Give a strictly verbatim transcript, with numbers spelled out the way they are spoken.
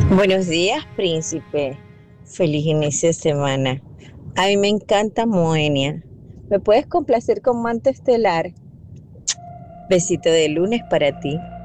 Buenos días, príncipe. Feliz inicio de semana. A mí me encanta Moenia. ¿Me puedes complacer con Manto Estelar? Besito de lunes para ti.